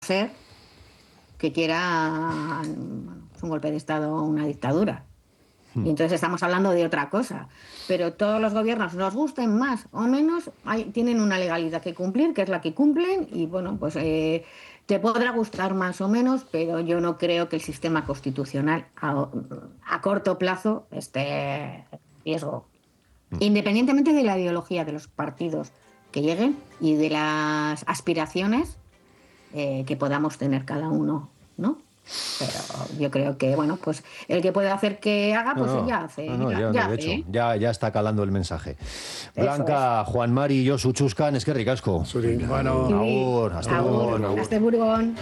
ser que quiera un golpe de Estado o una dictadura. Y entonces estamos hablando de otra cosa. Pero todos los gobiernos, nos gusten más o menos, tienen una legalidad que cumplir, que es la que cumplen, y bueno, pues te podrá gustar más o menos, pero yo no creo que el sistema constitucional a corto plazo esté en riesgo. Independientemente de la ideología de los partidos que lleguen y de las aspiraciones que podamos tener cada uno, ¿no? Pero yo creo que, bueno, pues el que puede hacer que haga, pues ella hace. De hecho, ya está calando el mensaje. Blanca, Juan Mari, Josu Chuscan, es que ricasco. Bueno, agur, hasta luego. Hasta Burgón.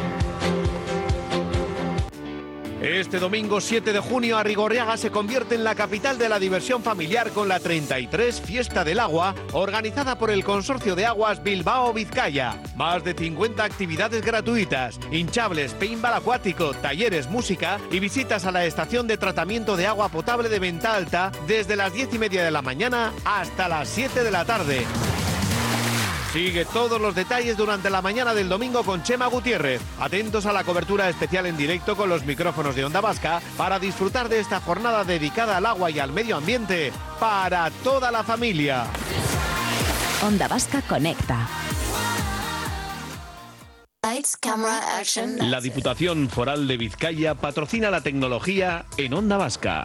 Este domingo 7 de junio, Arrigorriaga se convierte en la capital de la diversión familiar con la 33 Fiesta del Agua, organizada por el Consorcio de Aguas Bilbao-Vizcaya. Más de 50 actividades gratuitas, hinchables, paintball acuático, talleres, música y visitas a la estación de tratamiento de agua potable de Venta Alta desde las 10:30 de la mañana hasta las 7 de la tarde. Sigue todos los detalles durante la mañana del domingo con Chema Gutiérrez. Atentos a la cobertura especial en directo con los micrófonos de Onda Vasca para disfrutar de esta jornada dedicada al agua y al medio ambiente para toda la familia. Onda Vasca conecta. La Diputación Foral de Vizcaya patrocina la tecnología en Onda Vasca.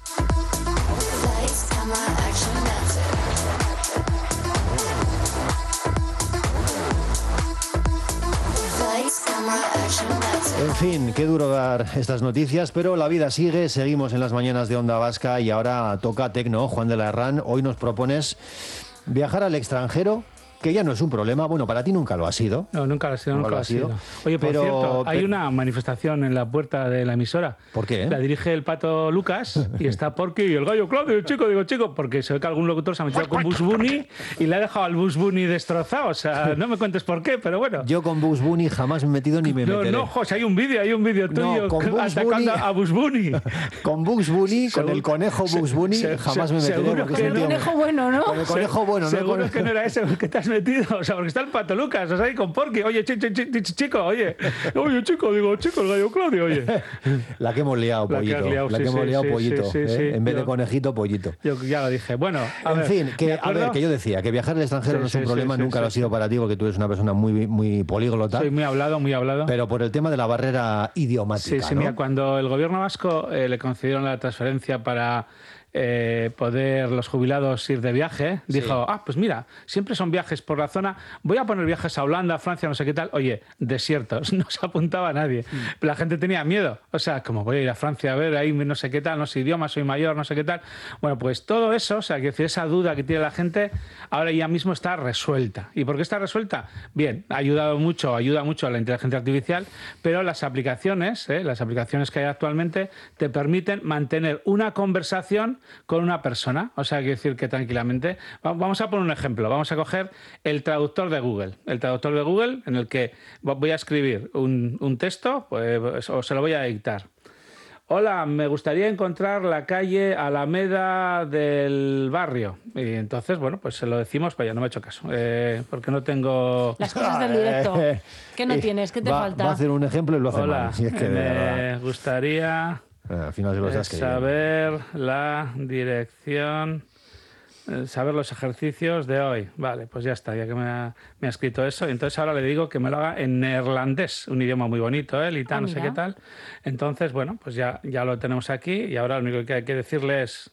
En fin, qué duro dar estas noticias, pero la vida sigue, seguimos en las mañanas de Onda Vasca y ahora toca Tecno. Juan de la Herrán, hoy nos propones viajar al extranjero, que ya no es un problema. Bueno, para ti nunca lo ha sido. No, nunca lo ha sido. Oye, por cierto, hay una manifestación en la puerta de la emisora. ¿Por qué? La dirige el Pato Lucas y está Porky y el gallo Claudio, chico, porque se ve que algún locutor se ha metido con Bugs Bunny y le ha dejado al Bugs Bunny destrozado. O sea, no me cuentes por qué, pero bueno. Yo con Bugs Bunny jamás me he metido ni me meteré. No, José, hay un vídeo tuyo atacando a Bugs Bunny. Con Bugs Bunny, con el conejo Bugs Bunny, jamás me meteré. Seguro que el conejo bueno, ¿no? Con el conejo bueno, ¿no? Seguro que no era ese que te has metido, o sea, porque está el Pato Lucas, o sea, ahí con Porky, oye, chico, oye, chico, el gallo Claudio, oye. La que hemos liado, pollito. Pollito. En vez de conejito, pollito. Yo ya lo dije. Bueno, en fin, que yo decía, que viajar al extranjero no es un problema, nunca lo ha sido para ti, porque tú eres una persona muy políglota. Soy muy hablado. Pero por el tema de la barrera idiomática, Sí, ¿no? mira, cuando el gobierno vasco le concedieron la transferencia para poder los jubilados ir de viaje, dijo, pues mira, siempre son viajes por la zona, voy a poner viajes a Holanda, Francia, no sé qué tal. Oye, desiertos, no se apuntaba a nadie. La gente tenía miedo, o sea, como voy a ir a Francia a ver ahí no sé qué tal, no sé idioma, soy mayor, no sé qué tal. Bueno, pues todo eso, o sea, que decir, esa duda que tiene la gente, ahora ya mismo está resuelta. ¿Y por qué está resuelta? Bien, ayuda mucho a la inteligencia artificial, pero las aplicaciones que hay actualmente te permiten mantener una conversación con una persona, o sea, quiero decir que tranquilamente. Vamos a poner un ejemplo, vamos a coger el traductor de Google, en el que voy a escribir un texto, pues, o se lo voy a dictar. Hola, me gustaría encontrar la calle Alameda del barrio. Y entonces, bueno, pues se lo decimos, pues ya no me he hecho caso, porque no tengo... Las cosas del directo. ¿Qué no tienes? ¿Qué te falta? Va a hacer un ejemplo y lo hace Hola, mal. Si es que me gustaría... Al final se lo estás saber la dirección, saber los ejercicios de hoy. Vale, pues ya está, ya que me ha escrito eso. Entonces ahora le digo que me lo haga en neerlandés, un idioma muy bonito, no sé qué tal. Entonces, bueno, pues ya lo tenemos aquí y ahora lo único que hay que decirle es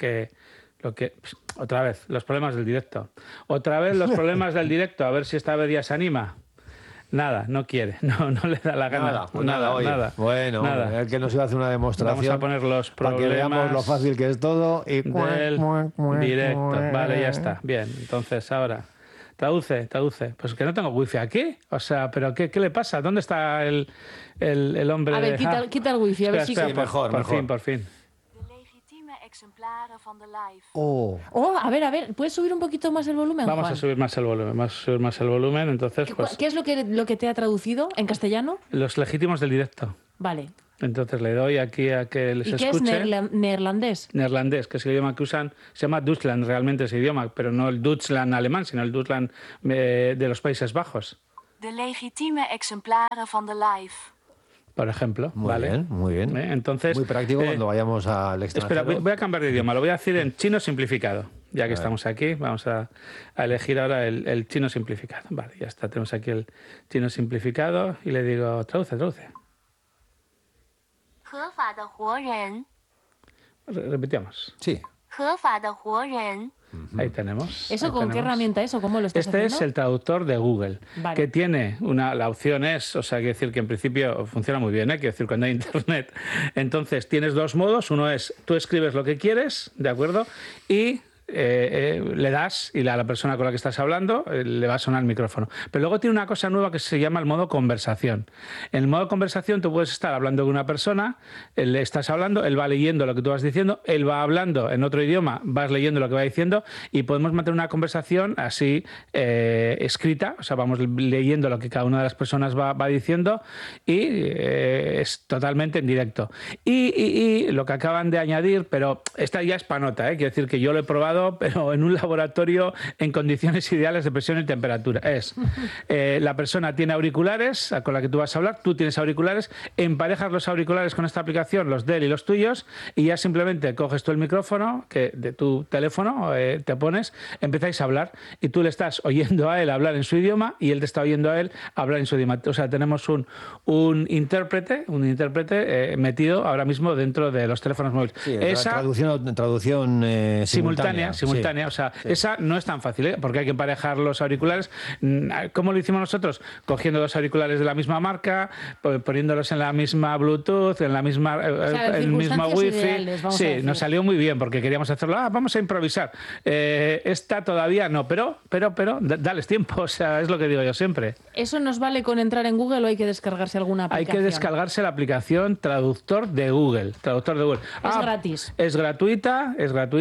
otra vez, los problemas del directo. A ver si esta vez ya se anima. Nada, no quiere, no le da la gana. Nada. Bueno, nada. El que nos iba a hacer una demostración. Vamos a poner los problemas para que veamos lo fácil que es todo. Y del directo. Vale, ya está. Bien, entonces ahora, traduce. Pues que no tengo wifi aquí. O sea, ¿pero qué le pasa? ¿Dónde está el hombre? A ver, quita el wifi, a ver si... Mejor. Por fin. A ver, ¿puedes subir un poquito más el volumen, Vamos Juan? a subir más el volumen, entonces pues... ¿Qué es lo que te ha traducido en castellano? Los legítimos del directo. Vale. Entonces le doy aquí a que les escuche. ¿Y qué es neerlandés? Neerlandés, que es el idioma que usan, se llama Duitsland realmente ese idioma, pero no el Duitsland alemán, sino el Duitsland de los Países Bajos. De legitieme exemplaren van de live. Por ejemplo. Muy ¿vale? bien, muy bien. Entonces, muy práctico cuando vayamos al extranjero. Espera, voy a cambiar de idioma. Lo voy a decir en chino simplificado. Ya que estamos aquí, vamos a elegir ahora el chino simplificado. Vale, ya está. Tenemos aquí el chino simplificado y le digo, traduce. Repetimos. Sí. Ahí tenemos. ¿Eso ahí con tenemos. qué herramienta es o cómo lo estás haciendo? Este es el traductor de Google, Vale. que tiene la opción es, o sea, quiero decir que en principio funciona muy bien, quiero decir, cuando hay internet. Entonces tienes dos modos, uno es tú escribes lo que quieres, ¿de acuerdo? Y le das y la persona con la que estás hablando le va a sonar el micrófono. Pero luego tiene una cosa nueva que se llama el modo conversación. En el modo conversación tú puedes estar hablando con una persona, le estás hablando, él va leyendo lo que tú vas diciendo, él va hablando en otro idioma, vas leyendo lo que va diciendo y podemos mantener una conversación así escrita, o sea, vamos leyendo lo que cada una de las personas va diciendo y es totalmente en directo. Y lo que acaban de añadir, pero esta ya es panota, quiero decir que yo lo he probado pero en un laboratorio en condiciones ideales de presión y temperatura. La persona tiene auriculares con la que tú vas a hablar, tú tienes auriculares, emparejas los auriculares con esta aplicación, los de él y los tuyos, y ya simplemente coges tú el micrófono de tu teléfono, te pones, empezáis a hablar y tú le estás oyendo a él hablar en su idioma y él te está oyendo a él hablar en su idioma. O sea, tenemos un intérprete metido ahora mismo dentro de los teléfonos móviles. Sí, traducción simultánea. Sí. O sea, esa no es tan fácil, porque hay que emparejar los auriculares. ¿Cómo lo hicimos nosotros? Cogiendo dos auriculares de la misma marca, poniéndolos en la misma Bluetooth, en la misma el mismo Wi-Fi. Sí, nos salió muy bien porque queríamos hacerlo. Vamos a improvisar. Esta todavía no, pero dales tiempo, o sea, es lo que digo yo siempre. ¿Eso nos vale con entrar en Google o hay que descargarse alguna aplicación? Hay que descargarse la aplicación Traductor de Google. Es gratis. Es gratuita,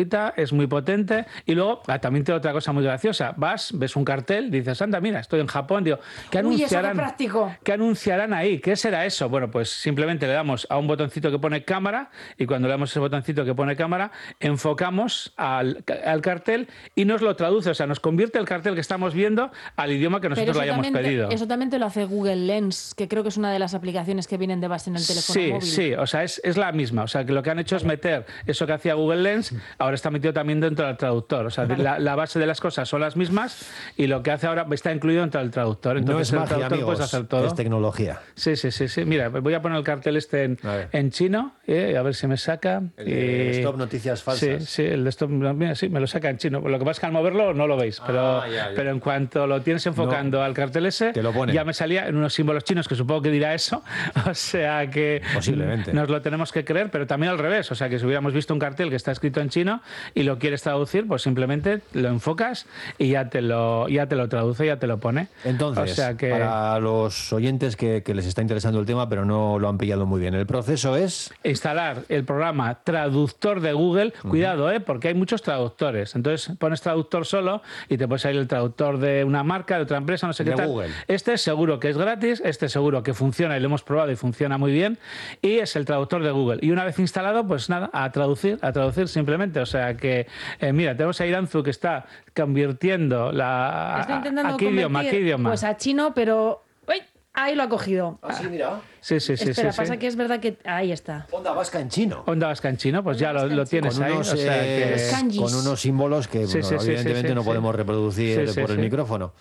es muy potente. Y luego también tiene otra cosa muy graciosa. Ves un cartel, dices, anda, mira, estoy en Japón. Digo, ¿qué anunciarán? Uy, eso qué práctico. ¿Qué anunciarán ahí? ¿Qué será eso? Bueno, pues simplemente le damos a un botoncito que pone cámara y cuando le damos ese botoncito que pone cámara, enfocamos al cartel y nos lo traduce. O sea, nos convierte el cartel que estamos viendo al idioma que nosotros le hayamos pedido. Eso también te lo hace Google Lens, que creo que es una de las aplicaciones que vienen de base en el teléfono móvil. Sí, o sea, es la misma. O sea, que lo que han hecho es meter eso que hacía Google Lens, ahora está metido también dentro del traductor. O sea, la base de las cosas son las mismas y lo que hace ahora está incluido dentro del traductor. Entonces, no es magia, amigos, puedes hacer todo. Es tecnología. Sí. Mira, voy a poner el cartel en chino, a ver si me saca. El de Stop Noticias Falsas. Sí, el de Stop, mira, sí, me lo saca en chino. Lo que pasa es que al moverlo no lo veis, pero en cuanto lo tienes enfocando al cartel ese, ya me salía en unos símbolos chinos que supongo que dirá eso. O sea que posiblemente nos lo tenemos que creer, pero también al revés. O sea que si hubiéramos visto un cartel que está escrito en chino y lo quieres traducir, pues simplemente lo enfocas y ya te lo traduce, ya te lo pone. Entonces, o sea que, para los oyentes que les está interesando el tema, pero no lo han pillado muy bien, el proceso es instalar el programa Traductor de Google. Cuidado, porque hay muchos traductores. Entonces pones traductor solo y te puede salir el traductor de una marca, de otra empresa, no sé qué tal. Google. Este seguro que es gratis, este seguro que funciona y lo hemos probado y funciona muy bien, y es el traductor de Google. Y una vez instalado, pues nada, a traducir simplemente. O sea que, mira, tenemos a Iranzu que está convirtiendo Está intentando ¿a qué idioma? Pues a chino, pero ¡uy! Ahí lo ha cogido. sí, mira. Sí. Espera, pasa que es verdad que ahí está. Onda vasca en chino. Onda vasca en chino, pues ya lo tienes con ahí. Unos, o sea que... con unos símbolos que evidentemente no podemos reproducir por el micrófono.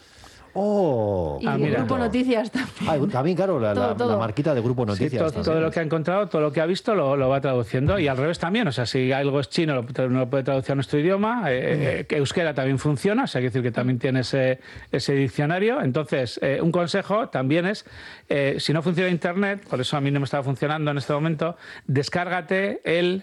Y Grupo Noticias también. También, claro, la marquita de Grupo Noticias. Todo lo que ha encontrado, todo lo que ha visto lo va traduciendo, y al revés también. O sea, si algo es chino, no lo puede traducir a nuestro idioma. Euskera también funciona, o sea, quiere decir que también tiene ese diccionario. Entonces, un consejo también es, si no funciona Internet, por eso a mí no me estaba funcionando en este momento, descárgate el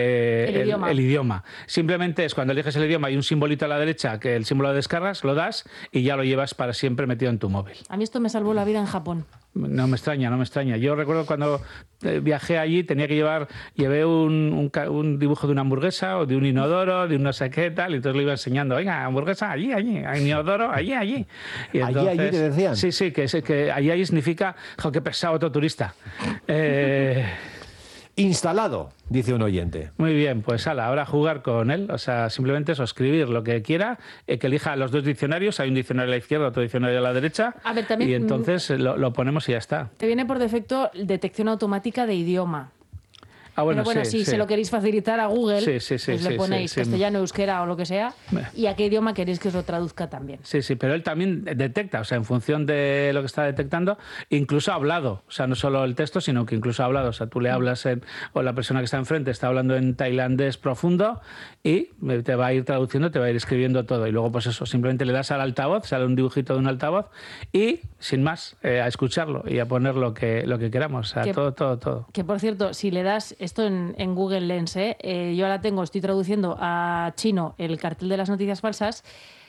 idioma. Simplemente es cuando eliges el idioma, hay un simbolito a la derecha, que el símbolo de descargas, lo das y ya lo llevas para siempre metido en tu móvil. A mí esto me salvó la vida en Japón. No me extraña. Yo recuerdo cuando viajé allí, llevé un dibujo de una hamburguesa o de un inodoro, de un no sé qué tal, y entonces le iba enseñando, venga, hamburguesa allí, inodoro allí. Y entonces, allí te decían. Sí, que allí significa, qué pesado otro turista. Instalado, dice un oyente. Muy bien, pues ahora jugar con él, o sea, simplemente eso, escribir lo que quiera, que elija los 2 diccionarios, hay un diccionario a la izquierda, otro diccionario a la derecha, A ver, también, y entonces lo ponemos y ya está. Te viene por defecto detección automática de idioma. Bueno, Pero bueno, si se lo queréis facilitar a Google, pues le ponéis castellano, euskera o lo que sea, y a qué idioma queréis que os lo traduzca también. Sí, pero él también detecta, o sea, en función de lo que está detectando, incluso ha hablado, o sea, no solo el texto, sino que incluso ha hablado, o sea, tú le hablas o la persona que está enfrente está hablando en tailandés profundo y te va a ir traduciendo, te va a ir escribiendo todo, y luego pues eso, simplemente le das al altavoz, sale un dibujito de un altavoz y, sin más, a escucharlo y a poner lo que queramos, o sea, todo. Que, por cierto, si le das esto en Google Lens, yo ahora estoy traduciendo a chino el cartel de las noticias falsas.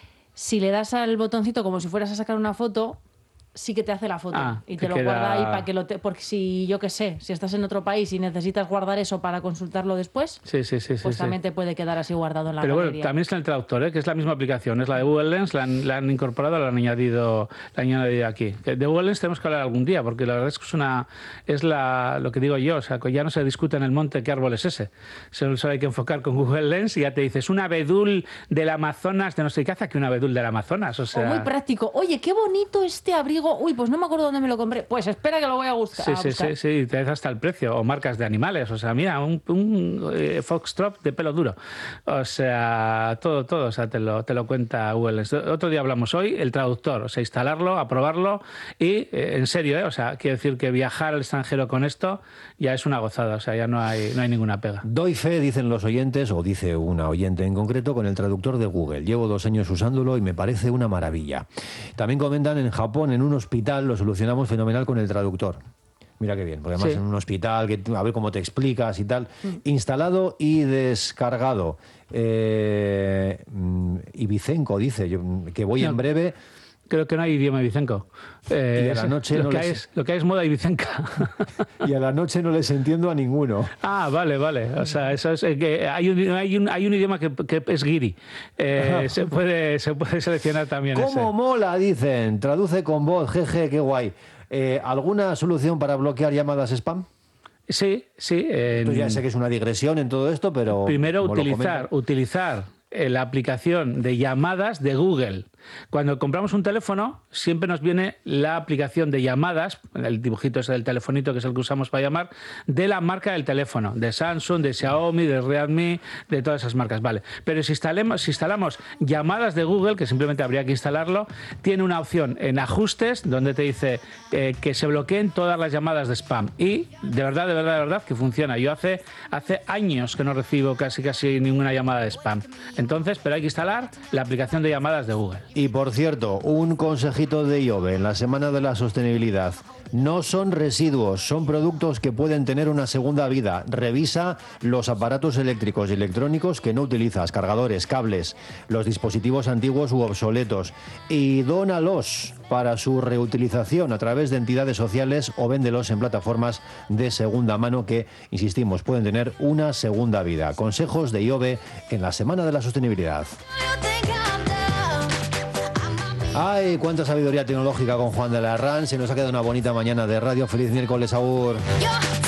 Si le das al botoncito como si fueras a sacar una foto, sí que te hace la foto y te lo guarda ahí para que porque si, yo qué sé, si estás en otro país y necesitas guardar eso para consultarlo después, pues también te puede quedar así guardado en la galería. Pero bueno, también está el traductor, que es la misma aplicación, es la de Google Lens, la han incorporado, la han añadido aquí. De Google Lens tenemos que hablar algún día, porque la verdad es que lo que digo yo, o sea, que ya no se discute en el monte qué árbol es ese. Solo hay que enfocar con Google Lens y ya te dices, un abedul del Amazonas, de no sé qué hace aquí un abedul del Amazonas, o sea... muy práctico. Oye, qué bonito este abrigo. Uy, pues no me acuerdo dónde me lo compré. Pues espera que lo voy a buscar. Sí, te das hasta el precio. O marcas de animales. O sea, mira, un foxtrot de pelo duro. O sea, todo. O sea, te lo cuenta Google. Otro día hablamos hoy, el traductor. O sea, instalarlo, aprobarlo y, en serio, o sea, quiero decir que viajar al extranjero con esto ya es una gozada. O sea, ya no hay ninguna pega. Doy fe, dicen los oyentes, o dice una oyente en concreto, con el traductor de Google. Llevo 2 años usándolo y me parece una maravilla. También comentan en Japón, en un hospital, lo solucionamos fenomenal con el traductor. Mira qué bien, porque además en un hospital, a ver cómo te explicas y tal. Instalado y descargado. Ibicenco dice, que voy en breve... Creo que no hay idioma ibicenco. Y a la noche lo que hay es moda ibicenca. Y a la noche no les entiendo a ninguno. Vale. O sea, eso es que hay un idioma que es guiri. Se puede seleccionar también. ¿Cómo mola? Dicen. Traduce con voz. Jeje, qué guay. ¿Alguna solución para bloquear llamadas spam? Sí. Tú ya sé que es una digresión en todo esto, pero... Primero utilizar la aplicación de llamadas de Google. Cuando compramos un teléfono, siempre nos viene la aplicación de llamadas, el dibujito ese del telefonito, que es el que usamos para llamar, de la marca del teléfono, de Samsung, de Xiaomi, de Redmi, de todas esas marcas. Vale. Pero si instalamos llamadas de Google, que simplemente habría que instalarlo, tiene una opción en ajustes donde te dice que se bloqueen todas las llamadas de spam. Y de verdad que funciona. Yo hace años que no recibo casi ninguna llamada de spam. Entonces, pero hay que instalar la aplicación de llamadas de Google. Y por cierto, un consejito de IOBE en la Semana de la Sostenibilidad. No son residuos, son productos que pueden tener una segunda vida. Revisa los aparatos eléctricos y electrónicos que no utilizas, cargadores, cables, los dispositivos antiguos u obsoletos, y dónalos para su reutilización a través de entidades sociales o véndelos en plataformas de segunda mano que, insistimos, pueden tener una segunda vida. Consejos de IOBE en la Semana de la Sostenibilidad. Ay, cuánta sabiduría tecnológica con Juan de la Herrán. Se nos ha quedado una bonita mañana de radio. Feliz miércoles, Agur.